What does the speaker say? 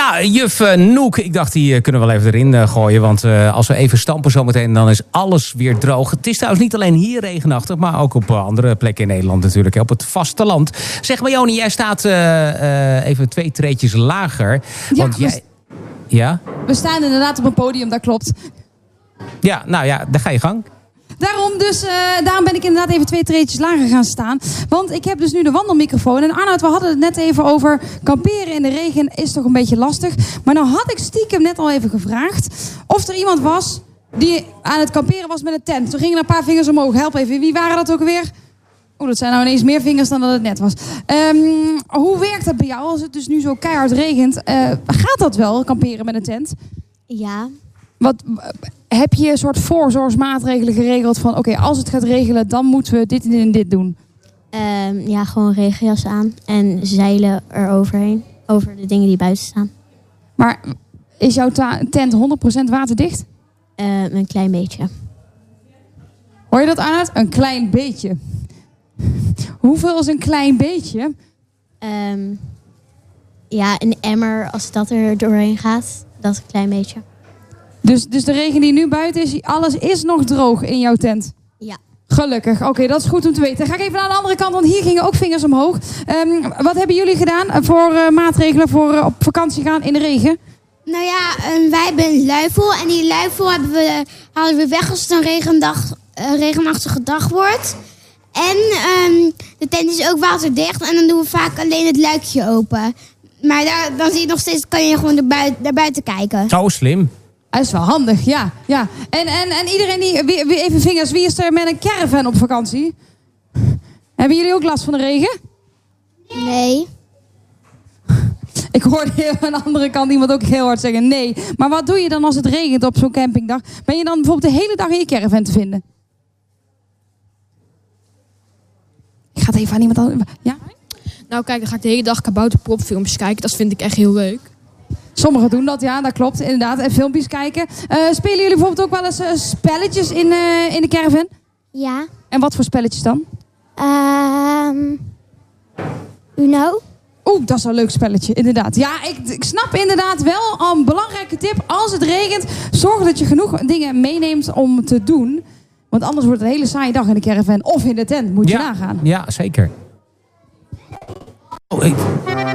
Ja, juf Noek. Ik dacht, die kunnen we wel even erin gooien. Want als we even stampen zometeen, dan is alles weer droog. Het is trouwens niet alleen hier regenachtig, maar ook op andere plekken in Nederland natuurlijk. Op het vasteland. Zeg maar, Joni, jij staat even 2 treetjes lager. Ja, want jij... Ja? We staan inderdaad op een podium, dat klopt. Ja, nou ja, daar ga je gang. Daarom ben ik inderdaad even 2 treetjes lager gaan staan. Want ik heb dus nu de wandelmicrofoon. En Arnoud, we hadden het net even over kamperen in de regen is toch een beetje lastig. Maar nou had ik stiekem net al even gevraagd of er iemand was die aan het kamperen was met een tent. Toen gingen er een paar vingers omhoog. Help even, wie waren dat ook alweer? Oeh, dat zijn nou ineens meer vingers dan dat het net was. Hoe werkt dat bij jou als het dus nu zo keihard regent? Gaat dat wel, kamperen met een tent? Ja. Heb je een soort voorzorgsmaatregelen geregeld van... oké, als het gaat regenen, dan moeten we dit en dit doen? Ja, gewoon regenjas aan en zeilen eroverheen. Over de dingen die buiten staan. Maar is jouw tent 100% waterdicht? Een klein beetje. Hoor je dat, Arnoud? Een klein beetje. Hoeveel is een klein beetje? Ja, een emmer, als dat er doorheen gaat, dat is een klein beetje. Dus de regen die nu buiten is, alles is nog droog in jouw tent? Ja. Gelukkig. Oké, dat is goed om te weten. Dan ga ik even naar de andere kant, want hier gingen ook vingers omhoog. Wat hebben jullie gedaan voor maatregelen voor op vakantie gaan in de regen? Nou ja, wij hebben een luifel. En die luifel halen we weg als het een regenachtige dag wordt. En de tent is ook waterdicht. En dan doen we vaak alleen het luikje open. Maar dan zie je nog steeds, kan je gewoon naar buiten kijken. Zo slim. Dat is wel handig, ja. En iedereen die... Even vingers, wie is er met een caravan op vakantie? Hebben jullie ook last van de regen? Nee. Ik hoorde aan de andere kant iemand ook heel hard zeggen nee. Maar wat doe je dan als het regent op zo'n campingdag? Ben je dan bijvoorbeeld de hele dag in je caravan te vinden? Ik ga het even aan iemand anders... Ja? Nou kijk, dan ga ik de hele dag kabouterpopfilmpjes kijken. Dat vind ik echt heel leuk. Sommigen doen dat, ja, dat klopt, inderdaad. En filmpjes kijken. Spelen jullie bijvoorbeeld ook wel eens spelletjes in de caravan? Ja. En wat voor spelletjes dan? Uno. Oeh, dat is een leuk spelletje, inderdaad. Ja, ik snap inderdaad wel al een belangrijke tip. Als het regent, zorg dat je genoeg dingen meeneemt om te doen. Want anders wordt het een hele saaie dag in de caravan of in de tent, moet je nagaan. Ja, zeker. Oh,